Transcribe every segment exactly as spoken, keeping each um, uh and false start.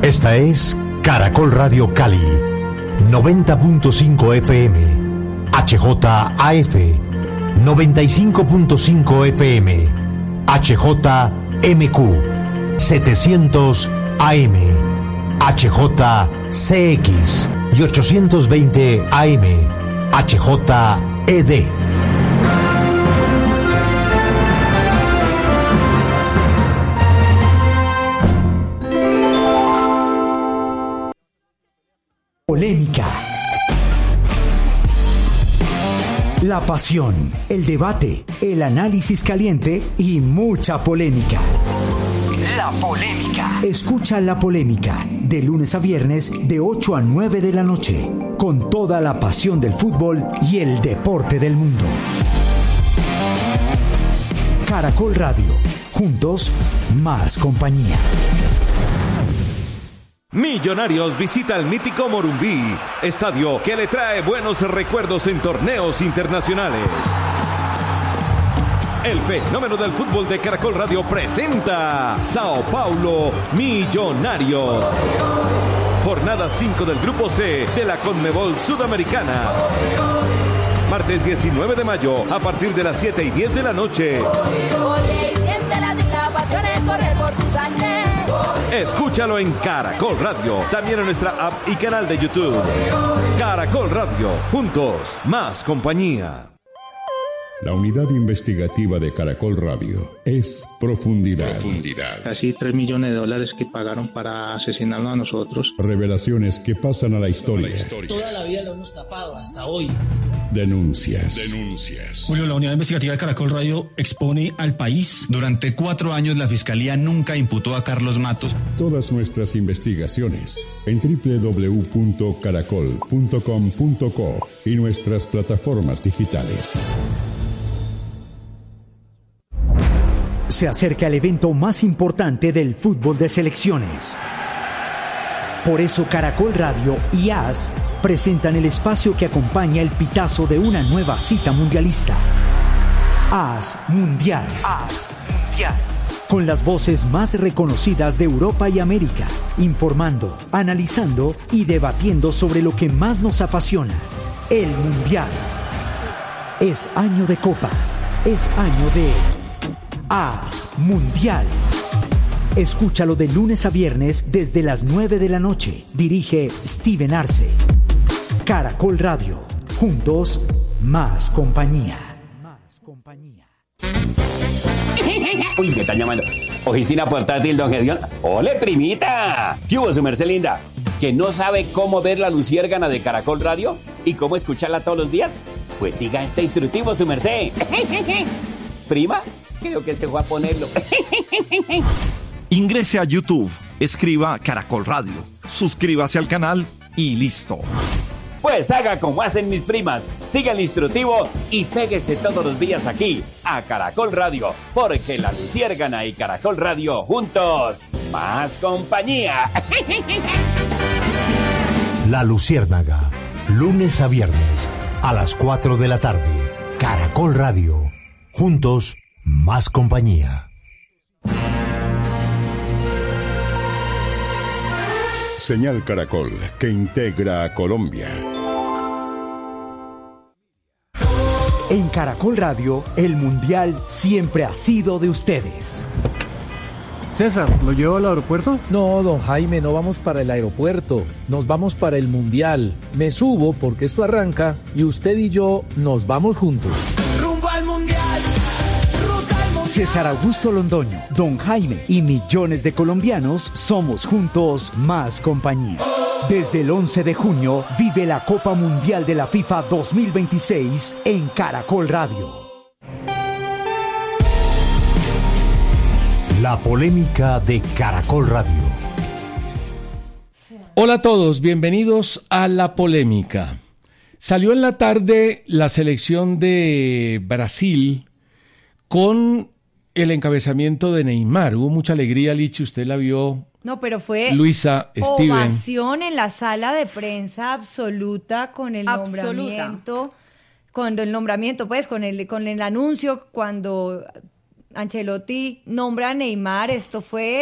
Esta es Caracol Radio Cali, noventa punto cinco F M, H J A F, noventa y cinco punto cinco F M, H J M Q, setecientos A M, H J C X y ochocientos veinte A M, H J E D. Polémica. La pasión, el debate, el análisis caliente y mucha polémica. La polémica. Escucha La Polémica de lunes a viernes de ocho a nueve de la noche, con toda la pasión del fútbol y el deporte del mundo. Caracol Radio. Juntos, más compañía. Millonarios visita el mítico Morumbí, estadio que le trae buenos recuerdos en torneos internacionales. El fenómeno del fútbol de Caracol Radio presenta Sao Paulo Millonarios. Jornada cinco del Grupo C de la Conmebol Sudamericana. Martes diecinueve de mayo a partir de las siete y diez de la noche. Escúchalo en Caracol Radio, también en nuestra app y canal de YouTube. Caracol Radio, juntos, más compañía. La unidad investigativa de Caracol Radio es Profundidad. Profundidad. Casi tres millones de dólares que pagaron para asesinarnos a nosotros. Revelaciones que pasan a la historia. Toda la vida lo hemos tapado hasta hoy. Denuncias. Denuncias. Julio, la unidad investigativa de Caracol Radio expone al país. Durante cuatro años la Fiscalía nunca imputó a Carlos Matos. Todas nuestras investigaciones en doble u doble u doble u punto caracol punto com punto co y nuestras plataformas digitales. Se acerca el evento más importante del fútbol de selecciones. Por eso Caracol Radio y A S presentan el espacio que acompaña el pitazo de una nueva cita mundialista. A S Mundial. A S Mundial. Con las voces más reconocidas de Europa y América, informando, analizando y debatiendo sobre lo que más nos apasiona, el Mundial. Es año de Copa, es año de A S Mundial. Escúchalo de lunes a viernes desde las nueve de la noche. Dirige Steven Arce. Caracol Radio. Juntos, más compañía. Más compañía. Uy, me están llamando. Oficina portátil, don Gedeón. ¡Ole, primita! ¿Qué hubo, su merced linda? ¿Que no sabe cómo ver la luciérgana de Caracol Radio y cómo escucharla todos los días? Pues siga este instructivo, su merced. ¿Prima? Creo que se fue a ponerlo. Ingrese a YouTube, escriba Caracol Radio, suscríbase al canal y listo. Pues haga como hacen mis primas, siga el instructivo y péguese todos los días aquí, a Caracol Radio, porque la luciérgana y Caracol Radio juntos, más compañía. La Luciérnaga, lunes a viernes, a las cuatro de la tarde. Caracol Radio, juntos, más compañía. Señal Caracol, que integra a Colombia. En Caracol Radio, el Mundial siempre ha sido de ustedes. César, ¿lo llevo al aeropuerto? No, don Jaime, no vamos para el aeropuerto. Nos vamos para el Mundial. Me subo porque esto arranca y usted y yo nos vamos juntos. Rumbo al Mundial. César Augusto Londoño, don Jaime y millones de colombianos somos juntos más compañía. Desde el once de junio vive la Copa Mundial de la FIFA dos mil veintiséis en Caracol Radio. La polémica de Caracol Radio. Hola a todos, bienvenidos a La Polémica. Salió en la tarde la selección de Brasil con el encabezamiento de Neymar. Hubo mucha alegría, Lichi, usted la vio. No, pero fue Luisa, Steven. Ovación en la sala de prensa absoluta con el absoluta. nombramiento, cuando el nombramiento, pues, con el, con el anuncio, cuando Ancelotti nombra a Neymar, esto fue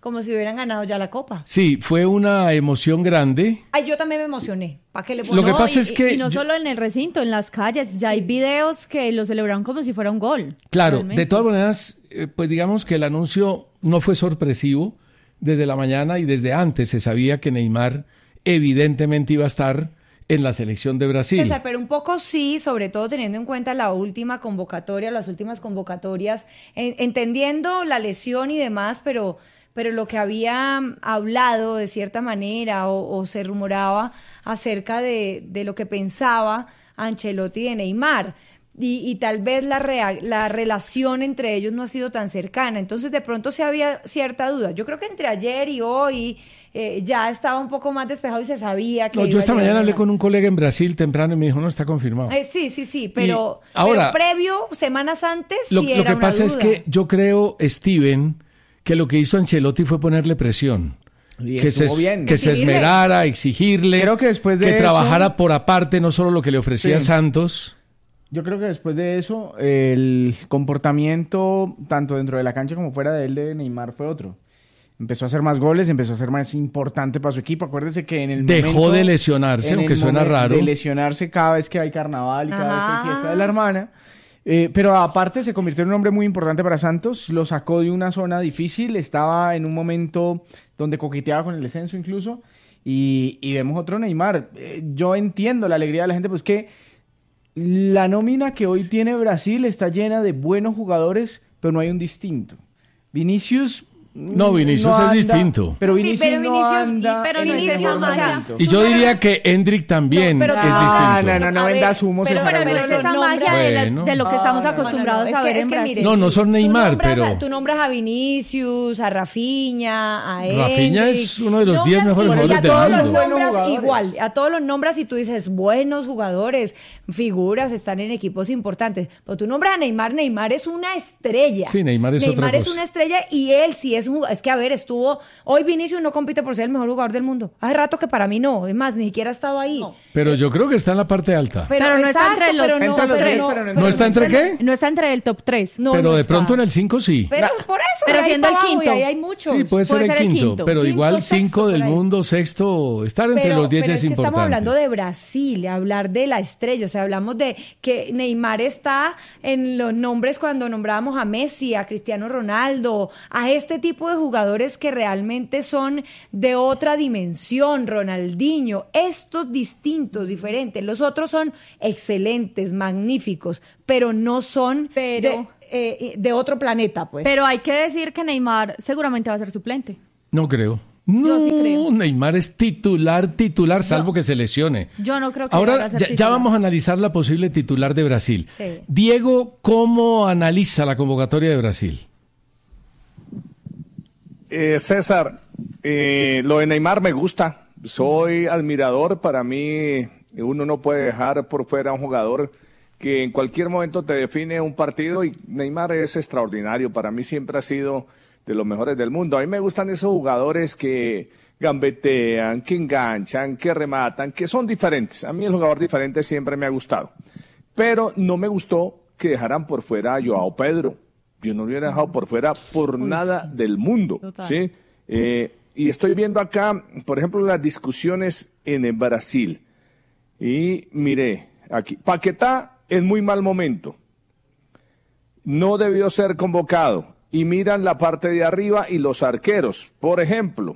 como si hubieran ganado ya la Copa. Sí, fue una emoción grande. Ay, yo también me emocioné. ¿Para qué le Lo que No, pasa y, es que y no yo- solo en el recinto, en las calles, ya hay videos que lo celebraron como si fuera un gol. Claro, realmente. de todas maneras, eh, pues digamos que el anuncio no fue sorpresivo. Desde la mañana y desde antes se sabía que Neymar evidentemente iba a estar en la selección de Brasil. César, pero un poco sí, sobre todo teniendo en cuenta la última convocatoria, las últimas convocatorias, en- entendiendo la lesión y demás, pero, pero lo que había hablado de cierta manera o, o se rumoraba acerca de, de lo que pensaba Ancelotti de Neymar. Y, y tal vez la, rea- la relación entre ellos no ha sido tan cercana. Entonces, de pronto sí había cierta duda. Yo creo que entre ayer y hoy eh, ya estaba un poco más despejado y se sabía que... No, iba yo a esta llegar mañana hablé Neymar. con un colega en Brasil temprano y me dijo, no está confirmado. Eh, sí, sí, sí, pero, Y ahora- pero previo, semanas antes, Lo, sí lo era que una pasa es duda. que yo creo, Steven, que lo que hizo Ancelotti fue ponerle presión. Y Que se, estuvo bien. que se Exigirle. esmerara, exigirle, Creo que después de que eso- trabajara por aparte, no solo lo que le ofrecía Sí. Santos. Yo creo que después de eso, el comportamiento, tanto dentro de la cancha como fuera de él, de Neymar, fue otro. Empezó a hacer más goles, empezó a ser más importante para su equipo. Acuérdese que en el Dejó momento... de lesionarse, en el aunque suena momento raro. De lesionarse cada vez que hay carnaval y cada vez que Ajá. hay fiesta de la hermana. Eh, pero aparte se convirtió en un hombre muy importante para Santos. Lo sacó de una zona difícil. Estaba en un momento donde coqueteaba con el descenso incluso. Y, y vemos otro Neymar. Eh, yo entiendo la alegría de la gente, pues que la nómina que hoy tiene Brasil está llena de buenos jugadores, pero no hay un distinto. Vinicius... No, Vinicius no es anda, distinto. Pero Sí, Vinicius, pero no Vinicius- anda pero en no es ese Vinicius, o sea, momento. Y yo diría que Endrick también pero- es Ah, distinto. no, no, no A ver, vendas humos, pero- César, Pero no Augusto. es los esa nombras- magia de, la- Bueno. de lo que No, estamos no, no, no, acostumbrados Es a que- ver es en que Brasil. mire, No, no son tú Neymar, nombras a- pero- tú nombras a Vinicius, a Rafinha, a Rafinha Endrick. es uno de los diez Nombras- mejores y a jugadores del todos los mundo. nombras Buenos jugadores. igual, a todos los nombras y tú dices, buenos jugadores, figuras, están en equipos importantes. Pero tú nombras a Neymar, Neymar es una estrella. Sí, Neymar es otra Neymar es cosa. una estrella y él sí es un jugador. Es que, a ver, estuvo... Hoy Vinicius no compite por ser el mejor jugador del mundo. Hace rato que para mí no. Es más, ni siquiera ha estado ahí. No. Pero yo creo que está en la parte alta. Pero, Pero no está exacto, entre los- pero no, entre los pero diez, no, pero no pero ¿No está entre siempre- qué? No está entre el top tres. No, Pero no de está. pronto en el cinco sí. Pero por eso, Pero de ahí siendo para el abajo, y quinto. ahí hay muchos. Sí, puede ser, Puede el, ser el quinto, quinto. pero Quinto, igual sexto, cinco del por ahí. mundo, sexto, estar entre Pero, los diez pero es es que importante. estamos hablando de Brasil, hablar de la estrella, o sea, hablamos de que Neymar está en los nombres cuando nombrábamos a Messi, a Cristiano Ronaldo, a este tipo de jugadores que realmente son de otra dimensión, Ronaldinho, estos distintos, diferentes, los otros son excelentes, magníficos, pero no son Pero- de, eh, de otro planeta, pues. Pero hay que decir que Neymar seguramente va a ser suplente. No creo. No, Yo sí creo. Neymar es titular, titular, salvo que se lesione. Yo no creo que vaya Ahora a ser ya, ya titular. vamos a analizar la posible titular de Brasil. Sí. Diego, ¿cómo analiza la convocatoria de Brasil? Eh, César, eh, lo de Neymar me gusta. Soy admirador. Para mí, uno no puede dejar por fuera a un jugador que en cualquier momento te define un partido y Neymar es extraordinario. Para mí siempre ha sido de los mejores del mundo. A mí me gustan esos jugadores que gambetean, que enganchan, que rematan, que son diferentes. A mí el jugador diferente siempre me ha gustado. Pero no me gustó que dejaran por fuera a Joao Pedro. Yo no lo hubiera dejado por fuera por nada del mundo. Total. ¿Sí? Eh, y estoy viendo acá, por ejemplo, las discusiones en el Brasil. Y mire, aquí, Paquetá en muy mal momento. No debió ser convocado. Y miran la parte de arriba y los arqueros. Por ejemplo,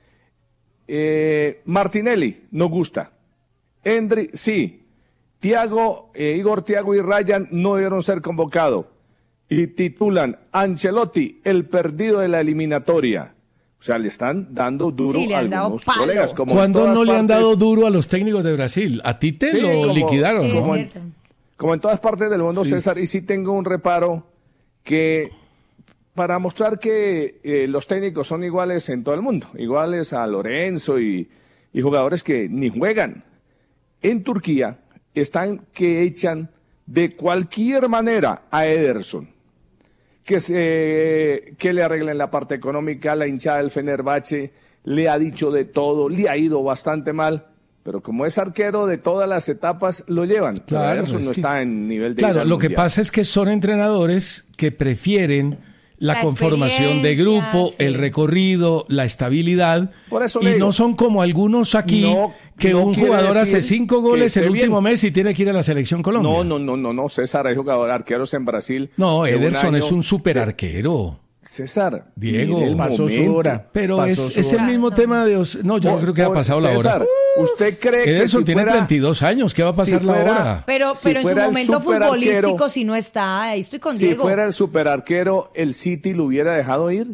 eh, Martinelli, no gusta. Endri, sí. Thiago, eh, Igor Thiago y Ryan no debieron ser convocados. Y titulan Ancelotti, el perdido de la eliminatoria. O sea, le están dando duro Sí, le a han dado algunos palo. colegas. Como en ¿Cuándo todas no le han partes- dado duro a los técnicos de Brasil? A Tite Sí, lo como- liquidaron, Es ¿no? como en- cierto. Como en todas partes del mundo, Sí. César, y sí tengo un reparo que para mostrar que eh, los técnicos son iguales en todo el mundo, iguales a Lorenzo y, y jugadores que ni juegan. En Turquía están que echan de cualquier manera a Ederson, que, se, que le arreglen la parte económica, la hinchada del Fenerbahce le ha dicho de todo, le ha ido bastante mal. Pero como es arquero de todas las etapas, lo llevan. Pero Claro, Ederson es no que- está en nivel de ir Claro, al lo que Mundial. pasa es que son entrenadores que prefieren la, La conformación de grupo, sí. el recorrido, la estabilidad. Por eso y le digo, no son como algunos aquí, no, que no un quiere jugador hace decir cinco que goles esté el último bien. mes y tiene que ir a la selección Colombia. No, no, no, no, no, César, hay jugador, arqueros en Brasil. No, de un Ederson año es un super de- arquero. César, Diego, mire el pasó su momento. hora. Pero Pasó es, su es el hora. mismo tema de... Os- No, yo no Por- creo que haya por- pasado la César, hora. ¿usted cree que Ederson si tiene fuera, treinta y dos años, ¿qué va a pasar si la fuera- hora? Pero, si pero en su fuera el momento superarquero- futbolístico, si no está, ahí estoy con si Diego. fuera el superarquero, el City lo hubiera dejado ir?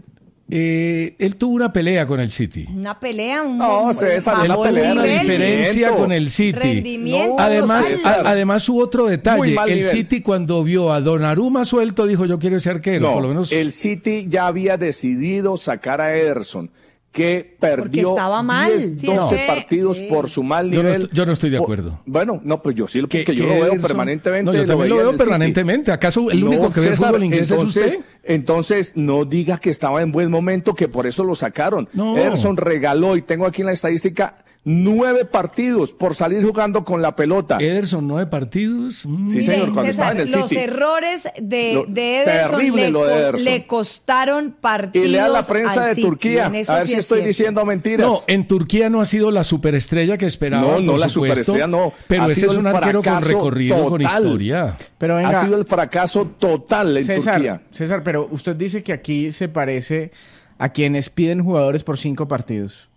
Eh, él tuvo una pelea con el City. Una pelea, un, No, un- César, bajó una pelea el Una de nivel. diferencia rendimiento. con el City. Rendimiento Además, total. a- además hubo otro Muy detalle. mal El nivel. City cuando vio a Donnarumma suelto dijo yo quiero ese arquero. No, por lo menos el City ya había decidido sacar a Ederson, que perdió estaba mal. diez, Sí, doce no. partidos Sí. por su mal Yo no nivel. est- yo no estoy de Por- acuerdo. Bueno, no, pues yo sí, porque que- yo que lo veo Ederson- permanentemente. No, yo también veía lo en veo el City. permanentemente. ¿Acaso el No, único que ve César, fútbol inglés entonces, es usted? Entonces, no diga que estaba en buen momento, que por eso lo sacaron. No. Ederson regaló, y tengo aquí en la estadística, nueve partidos por salir jugando con la pelota. Ederson, nueve partidos. Mm. Sí, Mire, señor, cuando estaba César, en el los City. errores de, Lo- de Ederson, terrible le, lo de co- Ederson. le costaron partidos Y lea la prensa al de City, Turquía, en eso a ver sí si es estoy cierto. diciendo mentiras. No, en Turquía no ha sido la superestrella que esperaba. No, no, por la supuesto, superestrella no. Pero Ha ese sido es un el arquero con fracaso recorrido, con total. historia. Pero venga, Ha sido el fracaso total en César, Turquía. César, pero usted dice que aquí se parece a quienes piden jugadores por cinco partidos.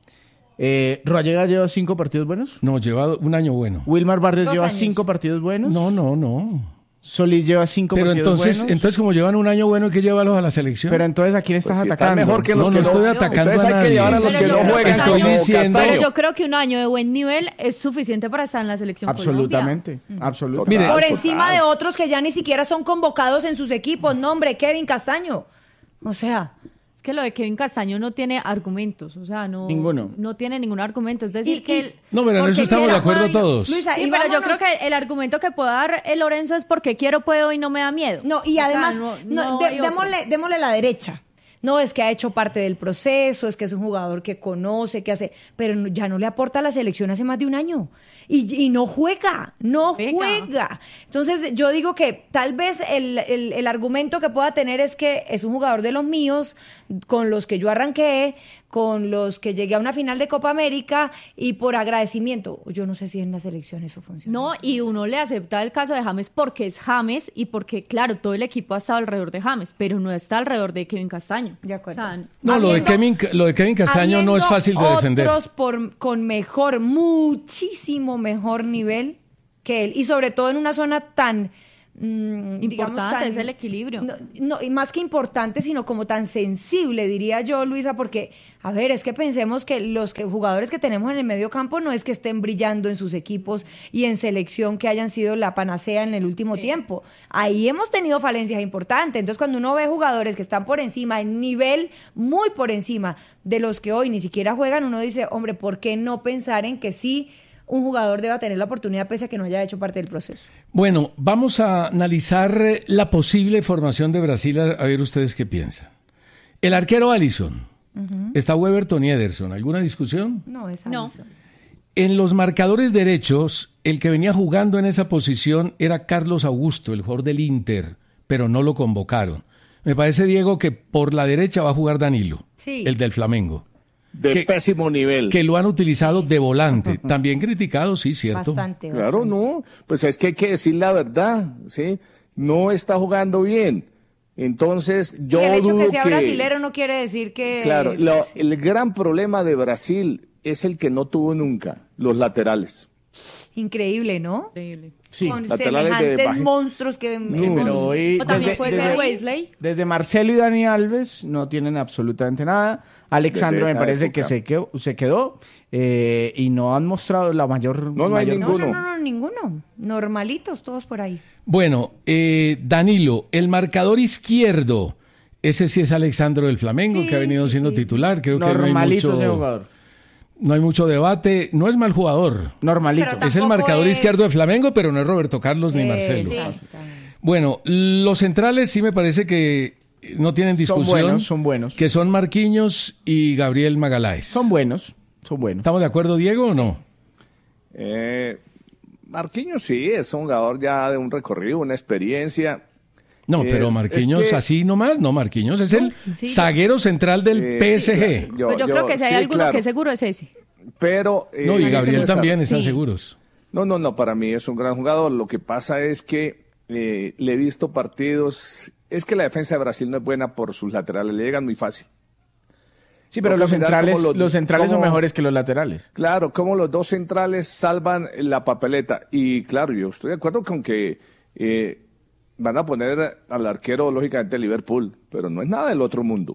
Eh, ¿Roallega lleva cinco partidos buenos? No, lleva un año bueno. ¿Wilmar Barrios Dos lleva años. cinco partidos buenos? No, no, no. ¿Solís lleva cinco Pero partidos entonces, buenos? entonces como llevan un año bueno, hay que llevarlos a la selección. Pero entonces, ¿a quién estás Pues si están atacando? mejor que los no, que no no- estoy atacando Entonces a hay que nadie. llevar a los Pero que yo no creo juegan. que Estoy como diciendo- Castaño. Pero yo creo que un año de buen nivel es suficiente para estar en la selección Absolutamente, absolutamente. Mire, Por Total. encima de otros que ya ni siquiera son convocados en sus equipos. No, hombre, Kevin Castaño. O sea, Es que lo de Kevin Castaño no tiene argumentos, o sea, no, Ninguno. no tiene ningún argumento. Es decir, Y- que y- él... No, pero en porque eso estamos de quiera, acuerdo puedo y no- todos. Luisa, Sí, y pero yo vámonos- creo que el argumento que puede dar el Lorenzo es porque quiero, puedo y no me da miedo. No, y O sea, además, no- no, no de- hay otro. démosle, démosle la derecha. No, es que ha hecho parte del proceso, es que es un jugador que conoce, que hace, pero no- ya no le aporta a la selección hace más de un año. Y, y no juega, no Juega. juega. Entonces, yo digo que tal vez el, el- el argumento que pueda tener es que es un jugador de los míos, con los que yo arranqué, con los que llegué a una final de Copa América y por agradecimiento. Yo no sé si en la selección eso funciona. No, y uno le acepta el caso de James porque es James y porque, claro, todo el equipo ha estado alrededor de James, pero no está alrededor de Kevin Castaño. De acuerdo. O sea, No, lo de, habiendo- Kevin, lo de Kevin Castaño no es habiendo fácil de defender. Otros por, con mejor, muchísimo mejor nivel que él. Y sobre todo en una zona tan... mm, digamos, Importante, tan- es el equilibrio. No, no, y más que importante, sino como tan sensible, diría yo, Luisa, porque, a ver, es que pensemos que los que, jugadores que tenemos en el medio campo no es que estén brillando en sus equipos y en selección que hayan sido la panacea en el último tiempo. Ahí hemos tenido falencias importantes. Entonces, cuando uno ve jugadores que están por encima, en nivel muy por encima de los que hoy ni siquiera juegan, uno dice, hombre, ¿por qué no pensar en que sí un jugador deba tener la oportunidad pese a que no haya hecho parte del proceso? Bueno, vamos a analizar eh, la posible formación de Brasil, a, a ver ustedes qué piensan. El arquero Alisson, está Weberton y Ederson, ¿alguna discusión? No, esa No. En los marcadores derechos, el que venía jugando en esa posición era Carlos Augusto, el jugador del Inter, pero no lo convocaron. Me parece, Diego, que por la derecha va a jugar Danilo, Sí. el del Flamengo, De que- pésimo nivel. que lo han utilizado de volante. También criticado, sí, cierto. Bastante, Claro, bastante. no. Pues es que hay que decir la verdad, ¿sí? No está jugando bien. Entonces, yo Y el hecho dudo que sea que... brasilero no quiere decir que... Claro, es- lo- sí. el gran problema de Brasil es el que no tuvo nunca, los laterales. Increíble, ¿no? Increíble. Sí, Con laterales de semejantes baja- monstruos que Sí, hemos- pero hoy O también desde, puede desde- ser Wesley. desde Marcelo y Dani Alves no tienen absolutamente nada. Alexandro Desde me esa parece época. que se quedó, se quedó eh, y no han mostrado la mayor. No, no hay mayor- No, ninguno. no, no, no, ninguno. Normalitos todos por ahí. Bueno, eh, Danilo, el marcador izquierdo, ese sí es Alexandro del Flamengo, Sí, que ha venido sí, siendo sí. titular. Creo que no hay, Normalito ese mucho, jugador. no hay mucho debate. No es mal jugador. Normalito. Pero Es el Tampoco marcador es- izquierdo de Flamengo, pero no es Roberto Carlos ni Marcelo. Exactamente. Bueno, los centrales sí me parece que no tienen discusión. Son buenos, son buenos. Que son Marquinhos y Gabriel Magaláes. Son buenos, son buenos. ¿Estamos de acuerdo, Diego, o no? Eh, Marquinhos sí, es un jugador ya de un recorrido, una experiencia. No, pero Es- Marquinhos es que- así nomás, no, Marquinhos es el Sí. zaguero central del Eh, P S G. yo- Pues yo, yo- creo que si hay sí, alguno claro. que es seguro es ese. Pero eh, No, y Gabriel César, también están Sí. seguros. No, no, no, para mí es un gran jugador. Lo que pasa es que eh, le he visto partidos. Es que la defensa de Brasil no es buena por sus laterales, le llegan muy fácil. Sí, pero Toca los mirar centrales, cómo los, los- centrales son cómo- mejores que los laterales. Claro, como los dos centrales salvan la papeleta. Y claro, yo estoy de acuerdo con que eh, van a poner al arquero, lógicamente, de Liverpool, pero no es nada del otro mundo.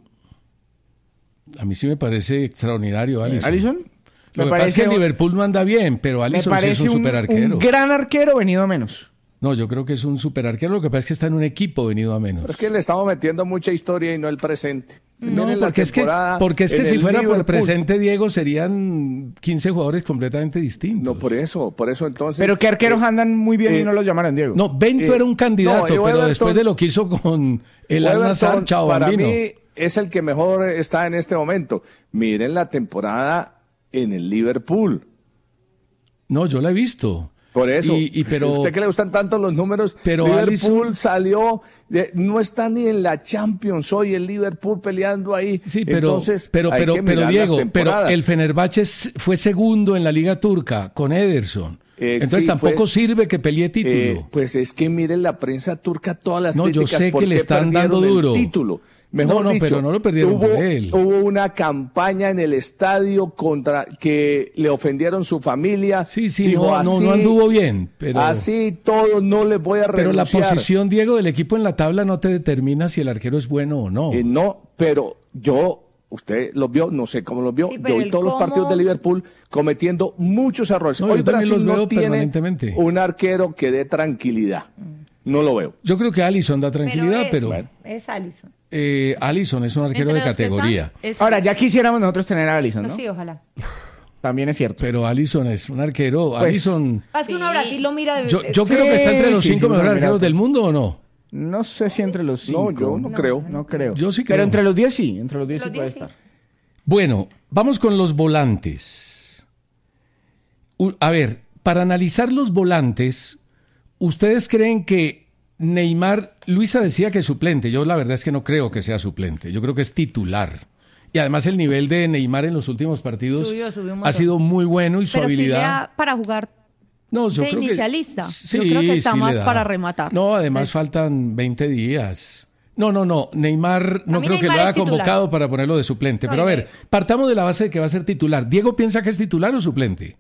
A mí sí me parece extraordinario, Alisson. ¿Alisson? Lo Me que pasa es que el parece un- Liverpool no anda bien, pero Me Alisson sí es parece un un, super arquero. un gran arquero venido a menos. No, yo creo que es un super arquero. Lo que pasa es que está en un equipo venido a menos. Pero es que le estamos metiendo mucha historia y no el presente. No, Miren la porque es que, temporada porque es que en si el fuera por Liverpool. presente, Diego, serían quince jugadores completamente distintos. No, por eso, por eso entonces. Pero qué arqueros eh, andan muy bien y eh, no los llamaron, Diego. No, Bento Eh, era un candidato, no, y pero Everton- después de lo que hizo con el Al Everton, Nassr, chao, para bambino. mí es el que mejor está en este momento. Miren la temporada en el Liverpool. No, yo la he visto. Por eso, Y- y si pero- a usted que le gustan tanto los números, Pero Liverpool Alisson- salió, de- no está ni en la Champions hoy el Liverpool peleando ahí. Sí, pero, Entonces, pero, hay pero, que pero mirar las Diego, pero temporadas. el Fenerbahce s- fue segundo en la Liga Turca con Ederson. Eh, Entonces sí, tampoco fue- sirve que pelee título. Eh, pues es que miren la prensa turca, todas las No, yo críticas sé que por le qué están dando perdieron el duro. título. Mejor No, no, dicho, pero no lo perdieron hubo, por él. hubo una campaña en el estadio contra que le ofendieron su familia. Sí, sí, Dijo, no, no, así- no anduvo bien. Pero, Así todo no les voy a pero la renunciar. posición, Diego, del equipo en la tabla no te determina si el arquero es bueno o no. Eh, no, pero yo, usted los vio, no sé cómo los vio, Sí, pero yo vi el todos los cómo- partidos de Liverpool cometiendo muchos errores. No, Hoy yo también Brasil los veo no tiene permanentemente. un arquero que dé tranquilidad. No lo veo. Yo creo que Alisson da tranquilidad, es, pero, es Alisson. eh, Alisson es un arquero Entre de los que categoría. están, es- Ahora, ya quisiéramos nosotros tener a Alisson, No, ¿no? sí, ojalá. También es cierto. Pero Alisson es un arquero. Pues, Alisson. Es que uno a Brasil lo mira de... Yo, yo Sí, creo que está entre los sí, cinco sí, mejores no, mira, arqueros del mundo, ¿o no? No sé si entre los cinco. No, yo no, creo. No creo. Yo sí creo. Pero entre los diez sí, entre los diez Los sí puede diez sí. estar. Bueno, vamos con los volantes. U- a ver, para analizar los volantes, ¿ustedes creen que Neymar, Luisa decía que es suplente? Yo la verdad es que no creo que sea suplente, yo creo que es titular. Y además el nivel de Neymar en los últimos partidos Subió, subió un ha montón. sido muy bueno y su pero habilidad... sería para jugar No, yo de creo que- inicialista. Sí, Yo creo que está sí le más da. para rematar. No, además faltan veinte días. No, no, no. Neymar no A mí creo que Neymar lo haya es titular. convocado para ponerlo de suplente. No, Pero a y ver, me- partamos de la base de que va a ser titular. ¿Diego piensa que es titular o suplente?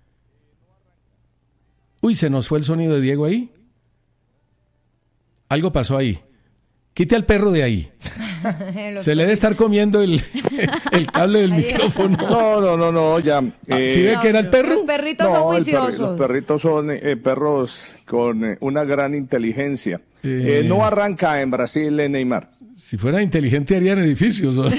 Uy, se nos fue el sonido de Diego ahí. Algo pasó ahí. Quite al perro de ahí. Se le debe estar comiendo el, el cable del micrófono. No, no, no, no, ya. eh, ¿Sí ve que era el perro? Los perritos son no, el perri- juiciosos. los perritos son eh, perros con eh, una gran inteligencia. Eh. Eh, no arranca en Brasil eh, Neymar. Si fuera inteligente harían edificios. ¿O no?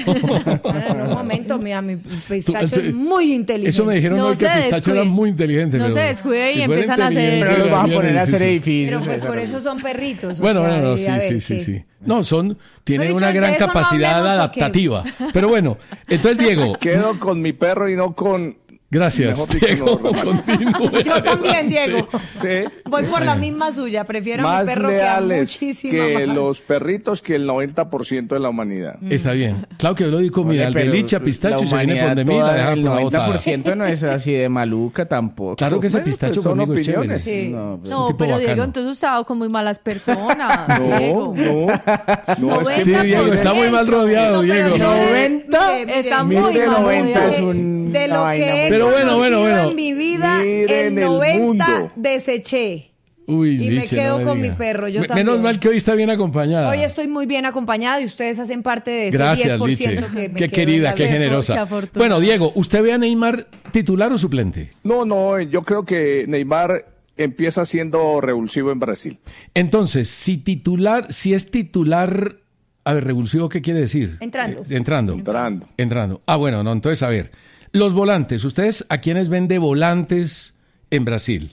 En un momento, mira, mi pistacho Tú- es muy inteligente. Eso me dijeron No hoy que se Pistacho descuide. era muy inteligente. No pero se descuide y si fuera empiezan a hacer- inteligente, Pero los vas a harían poner a hacer edificios. edificios. Pero pues César. por eso son perritos. o Bueno, sea, bueno, no, y sí, a ver, sí, sí, ¿qué? sí. No, son, tienen dicho, una de gran eso no capacidad hablemos porque- adaptativa. Pero bueno, entonces Diego, Quedo con mi perro y no con. gracias. Mejor dicho, Diego, no, Román. continúe. Yo también, Diego. Sí. Voy por la misma suya. Prefiero a Más mi perro que a leales muchísima que más. los perritos que el noventa por ciento de la humanidad. Está bien. Claro que yo lo digo, mira, Oye, el pero Belicha, Pistacho, y se viene humanidad por de mí y la toda, deja el por la noventa por botada. ciento no es así de maluca tampoco. Claro que ese Bueno, Pistacho pues son conmigo es chévere. opiniones. Sí. No, pues, No, un tipo pero Diego, bacano. entonces usted ha con muy malas personas. No, Diego. no. No, es que Sí, Diego, está muy mal rodeado, No, pero Diego. yo de- noventa, mire, está mire, muy mire, mal noventa rodeado. es un- de una lo vaina que he muy- Pero bueno, conocido bueno, bueno. en mi vida, Miren el el noventa mundo. deseché. Uy, Y me Licha, quedo no con diga. mi perro, yo Me- también. Menos mal que hoy está bien acompañada. Hoy estoy muy bien acompañada y ustedes hacen parte de ese Gracias, diez por Liche. ciento que me Qué quedo querida, en la qué vida. generosa. Qué afortunada. Bueno, Diego, ¿usted ve a Neymar titular o suplente? No, no, yo creo que Neymar empieza siendo revulsivo en Brasil. Entonces, si titular, si es titular, a ver, revulsivo, ¿qué quiere decir? Entrando. Eh, entrando. Entrando. Entrando. Ah, bueno, no, entonces, a ver, los volantes, ¿ustedes a quiénes ven de volantes en Brasil?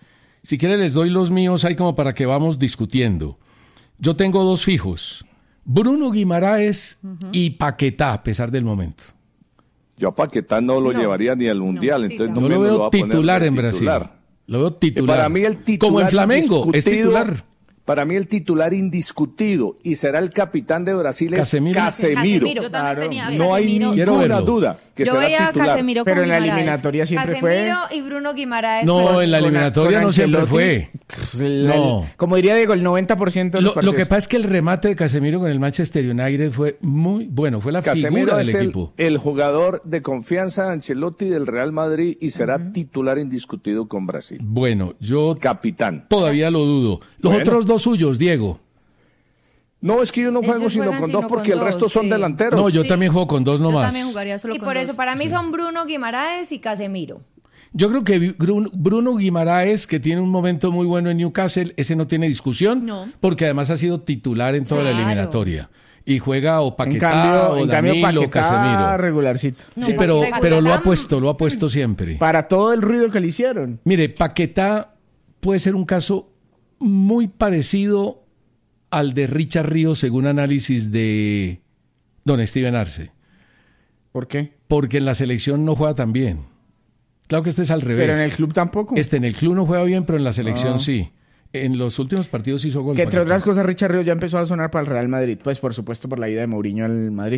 Si quieren les doy los míos ahí como para que vamos discutiendo. Yo tengo dos fijos, Bruno Guimaraes y Paquetá, a pesar del momento. Yo a Paquetá no lo No. llevaría ni al Mundial, sí, entonces no. no Yo lo me veo va a poner titular de en Brasil. titular. Lo veo titular. para mí el titular Como en Flamengo, es indiscutido- titular. Para mí el titular indiscutido y será el capitán de Brasil es Casemiro. Casemiro. Yo también tenía No hay Casemiro. ninguna duda que Yo será veía a titular. Casemiro con Pero en la Guimaraes. eliminatoria siempre fue... Casemiro y Bruno Guimaraes. No, fueron- en la con- eliminatoria con no siempre Ancelotti. fue. El- No. el- como diría Diego, el noventa por ciento de los Lo, lo partidos. que pasa es que el remate de Casemiro con el Manchester United fue muy bueno, fue la Casemiro figura del es el, equipo. el jugador de confianza de Ancelotti del Real Madrid y será titular indiscutido con Brasil. Bueno, yo Capitán. todavía lo dudo. Los Bueno. otros dos suyos, Diego. No, es que yo no juego Ellos sino juegan con sino dos porque con el resto dos, son sí. delanteros. No, yo Sí. también juego con dos Yo nomás. también jugaría solo Y con por dos. eso, para mí son Bruno Guimaraes y Casemiro. Yo creo que Bruno, Bruno Guimaraes, que tiene un momento muy bueno en Newcastle, ese no tiene discusión, No. porque además ha sido titular en toda la Claro. eliminatoria. Y juega o En Paquetá cambio, o en cambio Danilo o Paquetá Casemiro. regularcito. Sí, No, pero, Paquetá- pero lo ha puesto, lo ha puesto siempre. Para todo el ruido que le hicieron. Mire, Paquetá puede ser un caso muy parecido al de Richard Ríos según análisis de don Steven Arce. ¿Por qué? Porque en la selección no juega tan bien. Claro que este es al revés. Pero en el club tampoco. Este en el club no juega bien, pero en la selección Ah. sí. En los últimos partidos hizo gol. Que entre Paquetá. otras cosas, Richard Ríos ya empezó a sonar para el Real Madrid. Pues por supuesto por la ida de Mourinho al Madrid.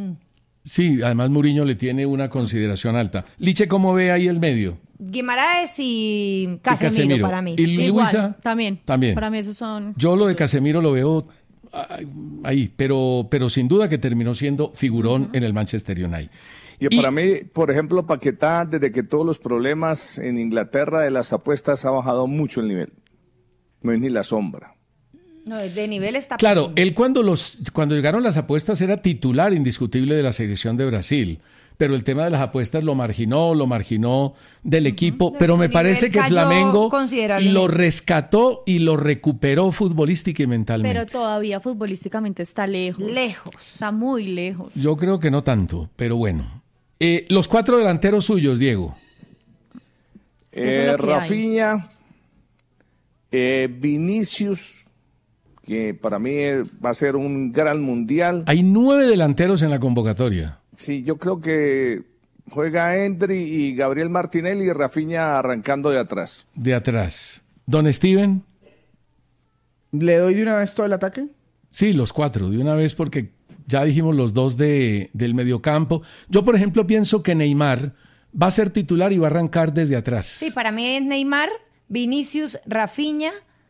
Sí, además Mourinho le tiene una consideración alta. Liche, ¿cómo ve ahí el medio? Guimaraes y Casemiro, Casemiro. para mí. ¿Y Sí. Igual, Luisa? también. También. Para mí esos son... Yo lo de Casemiro lo veo ah, ahí, pero, pero sin duda que terminó siendo figurón en el Manchester United. Y para mí, por ejemplo, Paquetá, desde que todos los problemas en Inglaterra de las apuestas ha bajado mucho el nivel. No es ni la sombra. No, de nivel está Claro, pésimo. él cuando, los, cuando llegaron las apuestas era titular indiscutible de la selección de Brasil. Pero el tema de las apuestas lo marginó, lo marginó del equipo. De Pero su me parece nivel que cayó Flamengo considerablemente. lo rescató y lo recuperó futbolística y mentalmente. Pero todavía futbolísticamente está lejos. Lejos. Está muy lejos. Yo creo que no tanto, pero bueno. Eh, los cuatro delanteros suyos, Diego. que eso es Eh, lo que hay. Rafinha, eh, Vinicius, que para mí eh, va a ser un gran mundial. Hay nueve delanteros en la convocatoria. Sí, yo creo que juega Endri y Gabriel Martinelli y Rafinha arrancando de atrás. De atrás. Don Steven. ¿Le doy de una vez todo el ataque? Sí, los cuatro, de una vez, porque ya dijimos los dos de, del mediocampo. Yo, por ejemplo, pienso que Neymar va a ser titular y va a arrancar desde atrás. Sí, para mí es Neymar, Vinicius, Rafinha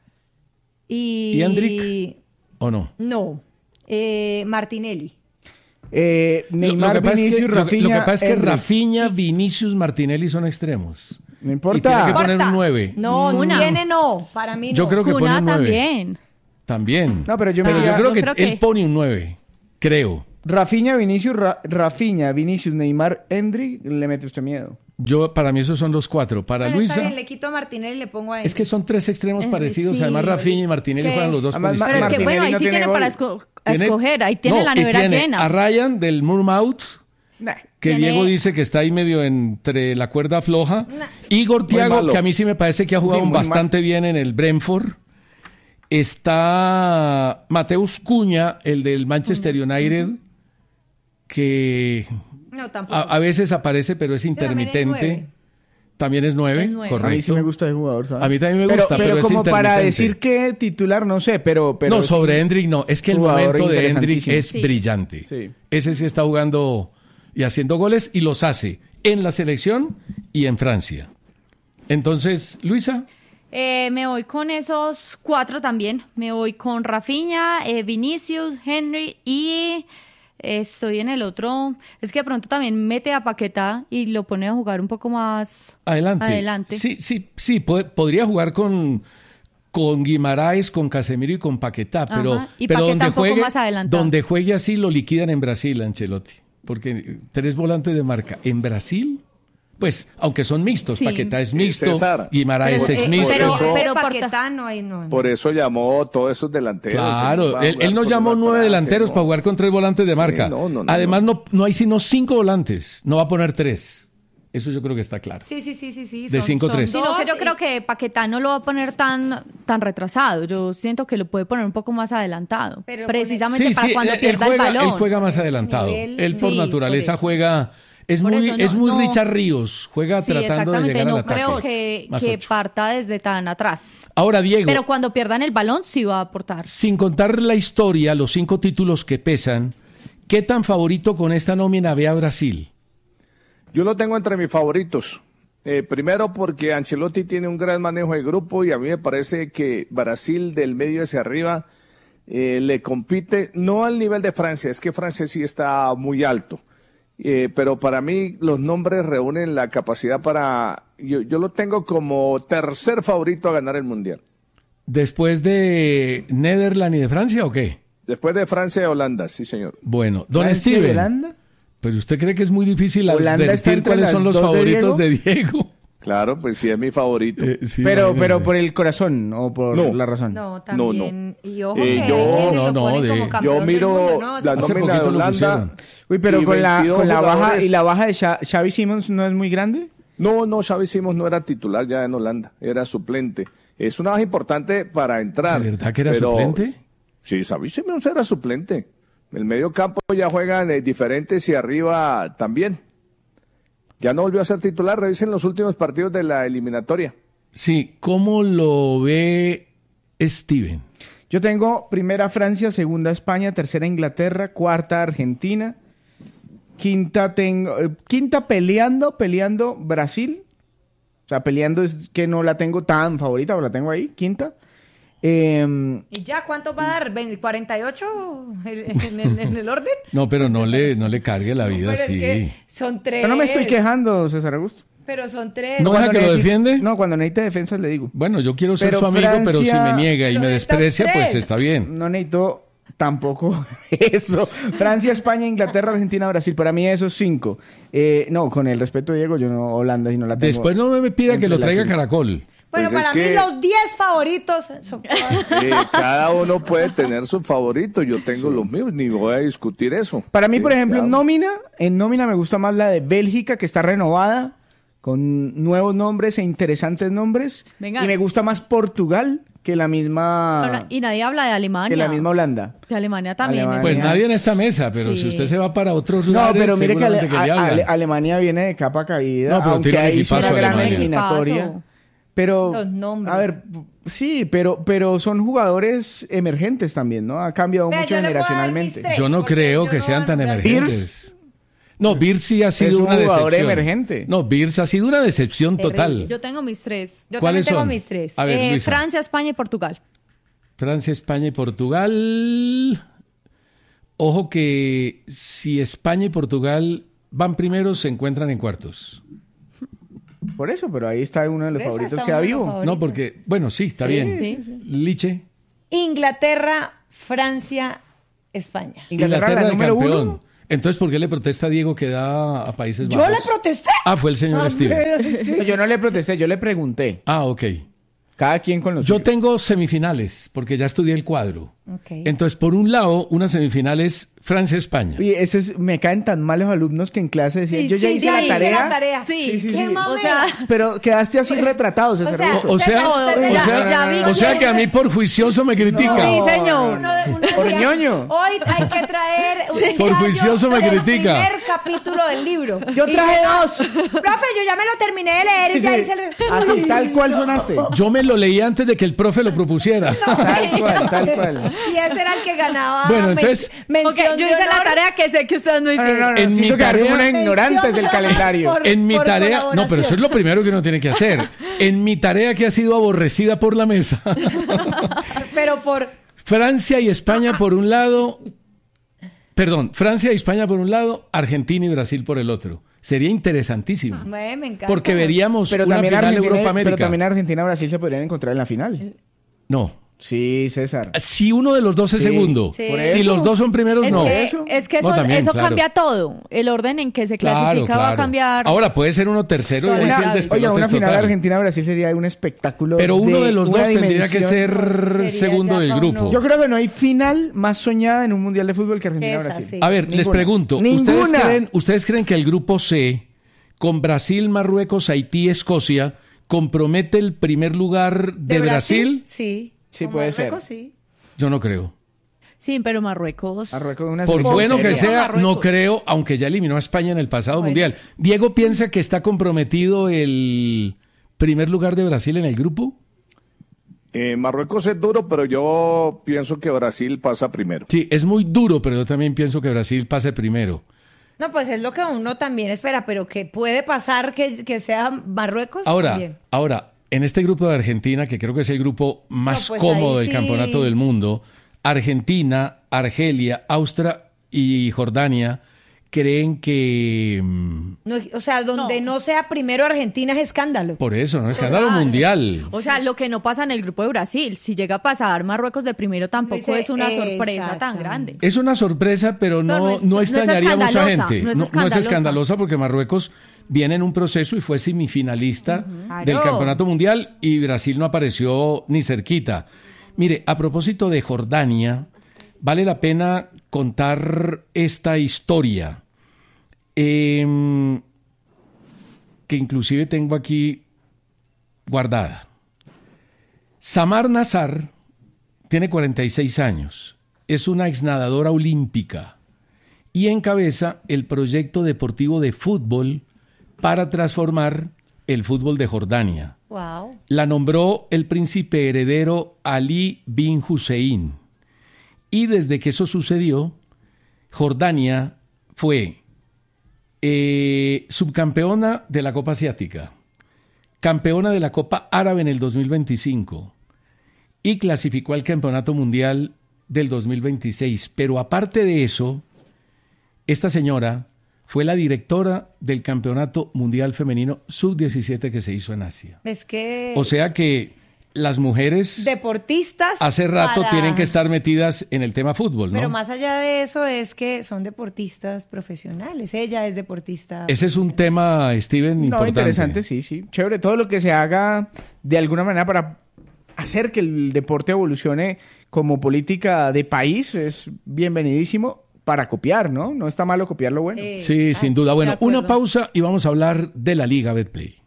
y... ¿Y Endrick? ¿O no? No, eh, Martinelli. Eh, Lo- Neymar, lo que pasa es que- Vinicius, lo que- Rafinha, Lo que pasa es que Endrick. Rafinha, Vinicius, Martinelli son extremos. No Y importa. tiene que Importa. poner un nueve. No, Una. tiene no, para mí no. Yo creo que pone Cuna un nueve. también. También. No, pero yo me Pero iría- yo creo yo que creo él que- pone un nueve. Creo. Rafinha, Vinicius, Ra- Rafinha, Vinicius, Neymar, Endrick, le mete usted miedo. Yo, para mí esos son los cuatro. Para Bueno, está Luisa, bien, le quito a Martinelli y le pongo a él. es que son tres extremos Eh, parecidos. sí, Además, Rafinha y Martinelli es que- juegan los dos por Además, Pero es izquierda. que bueno, ahí Martinelli no sí tiene tiene gol. para esco- Tiene- escoger. Ahí tiene no, la y nevera tiene llena. a Ryan del Moormouth, que Tiene- Diego dice que está ahí medio entre la cuerda floja. Igor Thiago, malo. que a mí sí me parece que ha jugado Sí, muy bastante bien en el Brentford. Está Mateus Cunha, el del Manchester United, que No, tampoco. a, a veces aparece, pero es también es intermitente. nueve. También es nueve, Es nueve. correcto. A mí sí me gusta el jugador, ¿sabes? A mí también me Pero- gusta, pero, pero es como para intermitente. decir que titular, no sé, pero... pero no, es sobre un Endrick no. Es que el jugador momento de Endrick interesantísimo. es Sí. brillante. Sí. Ese sí está jugando y haciendo goles y los hace en la selección y en Francia. Entonces, Luisa, Eh, me voy con esos cuatro también. Me voy con Rafinha, eh, Vinicius, Henry y eh, estoy en el otro. Es que de pronto también mete a Paquetá y lo pone a jugar un poco más adelante. adelante. Sí, sí, sí, po- podría jugar con, con Guimaraes, con Casemiro y con Paquetá, pero, Ajá, y pero Paquetá donde un poco juegue, más adelantado. donde juegue así lo liquidan en Brasil, Ancelotti. Porque tres volantes de marca en Brasil, pues, aunque son mixtos, Sí. Paquetá es mixto, César. Guimaraes Pero, es eh, mixto. pero- Eso- pero Paquetá no hay, no. Por eso llamó todos esos delanteros. Claro, Va a él, jugar él nos con llamó una nueve frase, delanteros ¿no? para jugar con tres volantes de marca. no, no, no, Además, no. No, hay sino cinco volantes, no va a poner tres. Eso yo creo que está claro. Sí, sí, sí, sí, sí. De son- cinco, son tres. Sí, no, que yo dos creo y- que Paquetá no lo va a poner tan, tan retrasado. Yo siento que lo puede poner un poco más adelantado. Pero con precisamente Sí, para sí, cuando él, él pierda juega, el balón. él juega más Ese adelantado. nivel, él por sí, naturaleza por eso. juega Es Por muy, eso no- es muy no- Richard Ríos, juega Sí, tratando de exactamente, llegar no al ataque. creo que, Más que ocho. parta desde tan atrás. Ahora, Diego, Pero cuando pierdan el balón sí va a aportar. sin contar la historia, los cinco títulos que pesan, ¿qué tan favorito con esta nómina ve a Brasil? Yo lo tengo entre mis favoritos. Eh, primero porque Ancelotti tiene un gran manejo de grupo y a mí me parece que Brasil del medio hacia arriba eh, le compite, no al nivel de Francia, es que Francia sí está muy alto. Eh, pero para mí los nombres reúnen la capacidad para... Yo, yo lo tengo como tercer favorito a ganar el Mundial. ¿Después de Netherlands y de Francia o qué? Después de Francia y Holanda, sí señor. Bueno, don ¿Francia y Steven. Holanda? Pero usted cree que es muy difícil Holanda está advertir entre cuáles las son los dos de favoritos de Diego. Claro, pues sí es mi favorito. Eh, sí, pero, imagínese. pero por el corazón o por No. la razón. No, también. Y ojo Eh, que yo- Henry no, lo no, ponen de- como yo campeón del miro mundo, ¿no? la Hace Hace nómina de poquito lo Holanda. pusieron. Uy, pero Y con la, veintidós con la baja jugadores. y la baja de Xa- Xavi Simons no es muy grande. No, no, Xavi Simons no era titular ya en Holanda, era suplente. Es una baja importante para entrar. ¿De verdad que era pero- suplente? Sí, Xavi Simons era suplente. El medio campo ya juegan eh, diferentes y arriba también. Ya no volvió a ser titular, revisen los últimos partidos de la eliminatoria. Sí, ¿cómo lo ve Steven? Yo tengo primera Francia, segunda España, tercera Inglaterra, cuarta Argentina, quinta tengo, eh, quinta peleando, peleando Brasil. O sea, peleando es que no la tengo tan favorita, pero la tengo ahí, quinta. Eh, ¿Y ya cuánto va a dar? ¿veinte, ¿cuarenta y ocho en, en- en- en el orden? No, pero no le, no le cargue la vida Pero es así. que son tres. yo no me estoy quejando, César Augusto. Pero son tres. ¿No Cuando deja que lo necesite- defiende? No, cuando necesite defensas le digo. Bueno, yo quiero ser Pero su amigo, pero si Francia- me niega y Pero me necesita desprecia, tres. pues está bien. No necesito tampoco eso. Francia, España, Inglaterra, Argentina, Brasil. Para mí esos cinco. Eh, no, con el respeto, Diego, yo no Holanda y no la tengo. Después no me pida que entre lo las traiga cinco. Caracol. Bueno, Pues es para que- mí los diez favoritos son... Sí, cada uno puede tener su favorito, yo tengo los míos, ni voy a discutir eso. Para mí, Sí, por ejemplo, en claro. nómina, en nómina me gusta más la de Bélgica, que está renovada, con nuevos nombres e interesantes nombres. Venga. Y me gusta más Portugal que la misma, Ahora, y nadie habla de Alemania. que la misma Holanda. De Alemania también. Alemania. Pues es- nadie en esta mesa, pero Sí. si usted se va para otros No, lados, pero mire que Ale- seguramente que le a- hablan. Ale- Alemania viene de capa caída, No, pero aunque tiene un ahí hizo una equipazo gran Alemania. eliminatoria. Equipazo. Pero, Los nombres. a ver, sí, pero, pero son jugadores emergentes también, ¿no? Ha cambiado Vea, mucho yo le voy a dar generacionalmente. mis tres. Yo no porque creo yo que no sean voy a tan nombrar- emergentes. No, Birz sí ha sido Es un una jugador decepción. emergente. No, Birz ha sido una decepción Terrible. total. Yo tengo mis tres. Yo ¿Cuáles también tengo son? mis tres. A ver, Eh, Luisa. Francia, España y Portugal. Francia, España y Portugal. Ojo que si España y Portugal van primeros, se encuentran en cuartos. Por eso, pero ahí está uno de los Esa favoritos, está queda uno de los vivo. favoritos. No, porque, bueno, sí, está Sí, bien. sí, Liche. Inglaterra, Francia, España. Inglaterra, la de número campeón. uno. Entonces, ¿por qué le protesta a Diego que da a Países Yo Bajos? le protesté. Ah, fue el señor Steven. Sí. No, yo no le protesté, yo le pregunté. Ah, ok. Cada quien con los Yo suyos. tengo semifinales, porque ya estudié el cuadro. Ok. Entonces, por un lado, una semifinal es Francia-España. Oye, ese es- me caen tan mal los alumnos que en clase decían, Sí, yo ya sí, hice ya la hice tarea. la tarea. Sí, Sí, sí, Qué sí. mamera. O sea, Pero quedaste así retratado, César O sea, Augusto. O sea, César, usted o de la- sea, ya vi o sea que a mí por juicioso me critica. Sí, señor. Uno de- uno decía, Por ñoño. Hoy hay que traer un Por ensayo juicioso me del critica. primer capítulo del libro. Yo Y traje yo, dos. Profe, yo ya me lo terminé de leer y ya Sí, hice el... así, tal cual sonaste. Yo me lo leí antes de que el profe lo propusiera. Tal cual, tal cual. Y ese era el que ganaba. Bueno, men- entonces- mención Ok, yo de hice la honor. tarea que sé que ustedes no No, hicieron. no, no, En nos mi hizo quedar como tarea- una ignorantes del calendario. Por- En mi por tarea, no, pero colaboración. eso es lo primero que uno tiene que hacer. En mi tarea que ha sido aborrecida por la mesa. Pero por... Francia y España por un lado, perdón, Francia y España por un lado, Argentina y Brasil por el otro. Sería interesantísimo. Me, me encanta. Porque veríamos Pero una también, final Argentina, pero Europa-América. también Argentina y Brasil se podrían encontrar en la final. No. Sí, César. Si uno de los dos es Sí, segundo. Sí. por Si eso. los dos son primeros, Es no. que, eso. es que eso, No, también, eso claro. cambia todo. El orden en que se clasifica Claro, va a claro. cambiar. Ahora puede ser uno tercero y Una- es el Una, despelote oye, una final total. Argentina-Brasil sería un espectáculo. Pero uno de los una dos tendría que dimensión. ser Sería segundo ya del pa' grupo. uno. Yo creo que no hay final más soñada en un mundial de fútbol que Argentina-Brasil. Esa, sí. A ver, les Ninguna. pregunto, ¿ustedes Ninguna. creen, ¿ustedes creen que el grupo C, con Brasil, Marruecos, Haití, Escocia, compromete el primer lugar de, Brasil? Sí. Sí, Con puede ser. Marruecos, sí. Yo no creo. Sí, pero Marruecos... Marruecos una Por bueno que sea, Marruecos. no creo, aunque ya eliminó a España en el pasado Bueno. mundial. ¿Diego piensa que está comprometido el primer lugar de Brasil en el grupo? Eh, Marruecos es duro, pero yo pienso que Brasil pasa primero. Sí, es muy duro, pero yo también pienso que Brasil pase primero. No, pues es lo que uno también espera, pero que puede pasar que, que sea Marruecos. Ahora, también. ahora, en este grupo de Argentina, que creo que es el grupo más No, pues cómodo ahí del sí. campeonato del mundo, Argentina, Argelia, Austria y Jordania creen que... mm, No, o sea, donde no. no sea primero Argentina es escándalo. Por eso, ¿no? Escándalo Total. mundial. O sea, lo que no pasa en el grupo de Brasil, si llega a pasar Marruecos de primero tampoco Dice, es una sorpresa tan exactamente. grande. Es una sorpresa, pero no, Pero no, no es- no es extrañaría a mucha escandalosa, gente. no es no es escandalosa. escandalosa porque Marruecos viene en un proceso y fue semifinalista Claro. del Campeonato Mundial y Brasil no apareció ni cerquita. Mire, a propósito de Jordania, vale la pena contar esta historia, eh, que inclusive tengo aquí guardada. Samar Nazar tiene cuarenta y seis años, es una exnadadora olímpica y encabeza el proyecto deportivo de fútbol para transformar el fútbol de Jordania. Wow. La nombró el príncipe heredero Ali bin Hussein. Y desde que eso sucedió, Jordania fue eh, subcampeona de la Copa Asiática, campeona de la Copa Árabe en el dos mil veinticinco y clasificó al Campeonato Mundial del dos mil veintiséis. Pero aparte de eso, esta señora fue la directora del Campeonato Mundial Femenino sub diecisiete que se hizo en Asia. Es que O sea que las mujeres deportistas hace rato para- tienen que estar metidas en el tema fútbol, ¿no? Pero más allá de eso es que son deportistas profesionales. Ella es deportista. Ese es un tema, Steven, No, importante. interesante, sí, sí. Chévere. Todo lo que se haga de alguna manera para hacer que el deporte evolucione como política de país es bienvenidísimo para copiar, ¿no? No está malo copiar lo bueno. Eh, Sí, sin duda. de Bueno, acuerdo. una pausa y vamos a hablar de la Liga Betplay.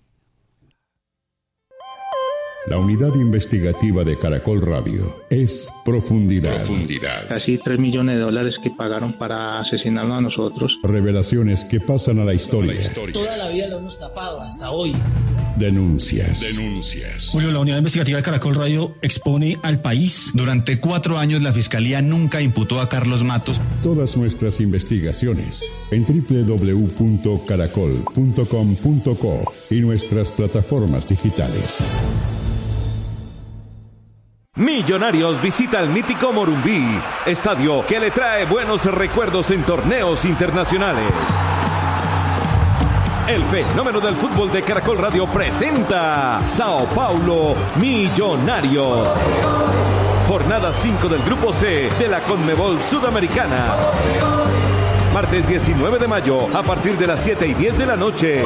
La unidad investigativa de Caracol Radio es Profundidad. Casi tres millones de dólares que pagaron para asesinarnos a nosotros. Revelaciones que pasan a la historia. Toda la vida lo hemos tapado, hasta hoy. Denuncias. Julio, la unidad investigativa de Caracol Radio expone al país. Durante cuatro años la Fiscalía nunca imputó a Carlos Matos. Todas nuestras investigaciones en doble u doble u doble u punto caracol punto com punto co y nuestras plataformas digitales. Millonarios visita el mítico Morumbí, estadio que le trae buenos recuerdos en torneos internacionales. El fenómeno del fútbol de Caracol Radio presenta Sao Paulo Millonarios. Jornada cinco del Grupo C de la Conmebol Sudamericana. Martes diecinueve de mayo a partir de las siete y diez de la noche.